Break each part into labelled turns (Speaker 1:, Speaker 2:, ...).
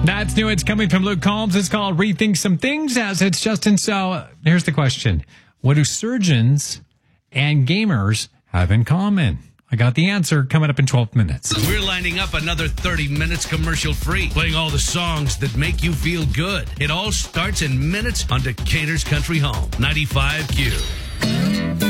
Speaker 1: That's new. It's coming from Luke Combs. It's called Rethink Some Things, as it's Justin. So here's the question. What do surgeons and gamers have in common? I got the answer coming up in 12 minutes.
Speaker 2: We're lining up another 30 minutes commercial-free, playing all the songs that make you feel good. It all starts in minutes on Decatur's Country Home, 95Q.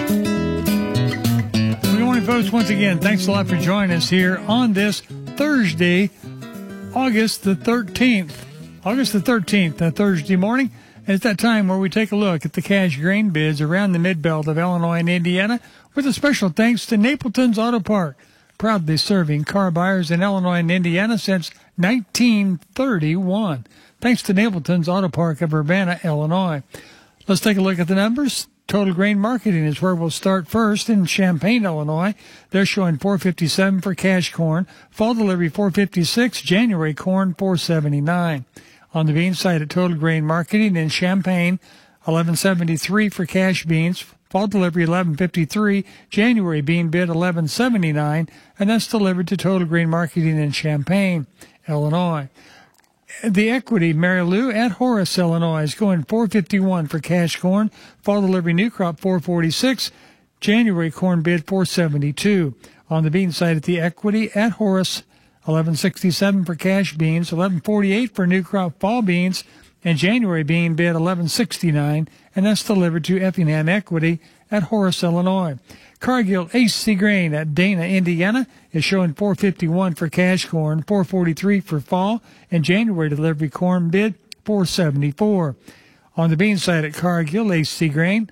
Speaker 3: Good morning, folks. Once again, thanks a lot for joining us here on this Thursday, August the 13th. August the 13th, Thursday morning. And it's that time where we take a look at the cash grain bids around the mid-belt of Illinois and Indiana with a special thanks to Napleton's Auto Park, proudly serving car buyers in Illinois and Indiana since 1931. Thanks to Napleton's Auto Park of Urbana, Illinois. Let's take a look at the numbers. Total Grain Marketing is where we'll start first in Champaign, Illinois. They're showing $4.57 for cash corn. Fall delivery $4.56. January corn $4.79. On the bean side at Total Grain Marketing in Champaign, $11.73 for cash beans. Fall delivery $11.53. January bean bid $11.79, and that's delivered to Total Grain Marketing in Champaign, Illinois. The Equity Mary Lou at Horace, Illinois is going $4.51 for cash corn. Fall delivery new crop $4.46. January corn bid $4.72. On the bean side at the Equity at Horace, $11.67 for cash beans, $11.48 for new crop fall beans, and January bean bid $11.69, and that's delivered to Effingham Equity at Horace, Illinois. Cargill AC Grain at Dana, Indiana is showing $4.51 for cash corn, $4.43 for fall, and January delivery corn bid $4.74. On the bean side at Cargill AC Grain,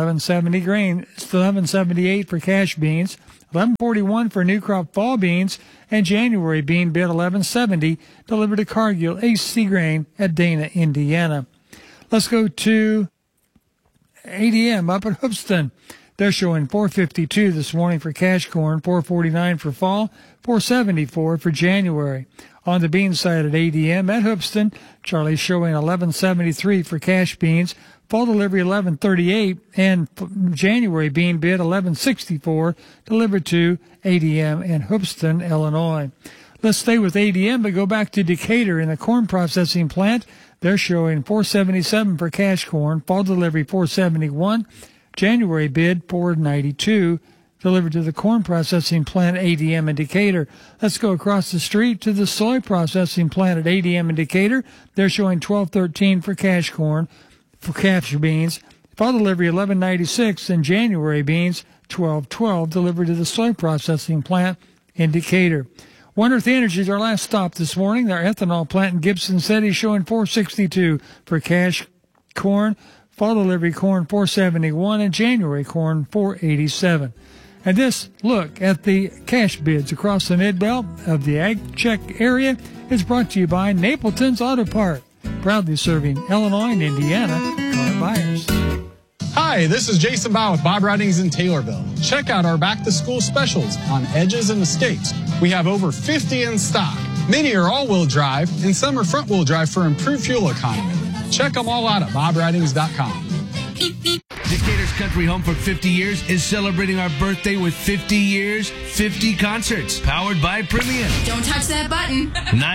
Speaker 3: $11.78 for cash beans, $11.41 for new crop fall beans, and January bean bid $11.70, delivered to Cargill AC Grain at Dana, Indiana. Let's go to ADM up at Hoopston. They're showing $4.52 this morning for cash corn, $4.49 for fall, $4.74 for January. On the bean side at ADM at Hoopston, Charlie's showing $11.73 for cash beans, fall delivery $11.38, and January bean bid $11.64, delivered to ADM in Hoopston, Illinois. Let's stay with ADM, but go back to Decatur in the corn processing plant. They're showing $4.77 for cash corn, fall delivery $4.71, January bid $4.92, delivered to the corn processing plant ADM in Decatur. Let's go across the street to the soy processing plant at ADM in Decatur. They're showing $12.13 for cash corn, for cash beans, fall delivery $11.96, and January beans $12.12, delivered to the soy processing plant in Decatur. One Earth Energy is our last stop this morning. Their ethanol plant in Gibson City showing $4.62 for cash corn, fall delivery corn $4.71, and January corn $4.87. And this look at the cash bids across the mid-belt of the Ag Check area is brought to you by Napleton's Auto Park, proudly serving Illinois and Indiana car buyers.
Speaker 4: Hi, this is Jason Bow with Bob Ridings in Taylorville. Check out our back-to-school specials on Edges and Escapes. We have over 50 in stock. Many are all-wheel drive, and some are front-wheel drive for improved fuel economy. Check them all out at bobridings.com.
Speaker 2: Decatur's Country Home for 50 years is celebrating our birthday with 50 years, 50 concerts, powered by Premium.
Speaker 5: Don't touch that button.